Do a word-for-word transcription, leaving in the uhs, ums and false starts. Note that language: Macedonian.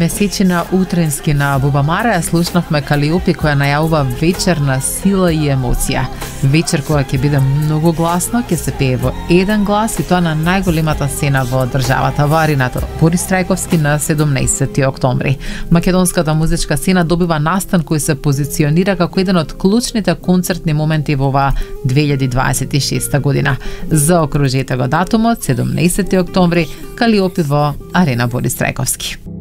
месечина утренски на Бубамара ја слушнавме Калиопи која најавува вечер на сила и емоција. Вечер која ќе биде многу гласно, ќе се пее во еден глас и тоа на најголемата сцена во државата, во Аренато Борис Трајковски на седумнаесети октомври. Македонската музичка сцена добива настан кој се позиционира како еден од клучните концертни моменти во оваа две илјади дваесет и шеста година. Заокружете го датумот седумнаесети октомври, Калиопи во Арена Борис Трајковски.